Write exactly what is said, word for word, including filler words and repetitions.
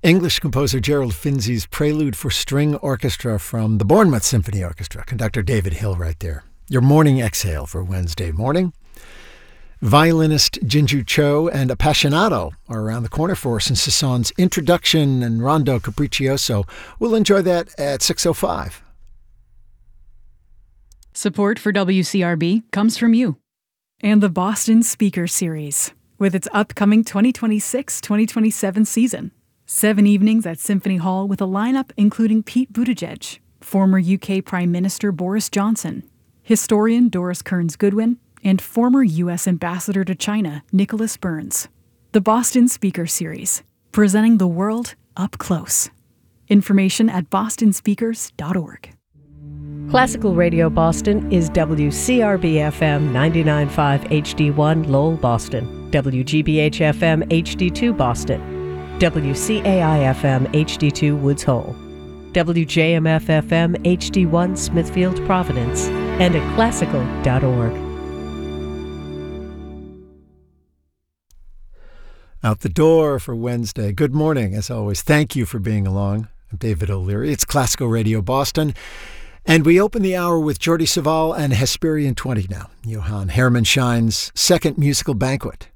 English composer Gerald Finzi's Prelude for String Orchestra from the Bournemouth Symphony Orchestra. Conductor David Hill right there. Your morning exhale for Wednesday morning. Violinist Jinju Cho and Appassionato are around the corner for us in Sasson's Introduction and Rondo Capriccioso. We'll enjoy that at six oh five. Support for W C R B comes from you. And the Boston Speaker Series, with its upcoming twenty twenty-six twenty twenty-seven season. Seven evenings at Symphony Hall with a lineup including Pete Buttigieg, former U K Prime Minister Boris Johnson, historian Doris Kearns-Goodwin, and former U S Ambassador to China Nicholas Burns. The Boston Speaker Series, presenting the world up close. Information at boston speakers dot org. Classical Radio Boston is W C R B F M ninety-nine point five H D one Lowell, Boston, W G B H F M H D two Boston, W C A I F M H D two Woods Hole, W J M F F M H D one Smithfield, Providence, and at classical dot org. Out the door for Wednesday. Good morning, as always. Thank you for being along. I'm David O'Leary. It's Classical Radio Boston. And we open the hour with Jordi Savall and Hesperian twenty now. Johann Hermann Schein's second musical banquet.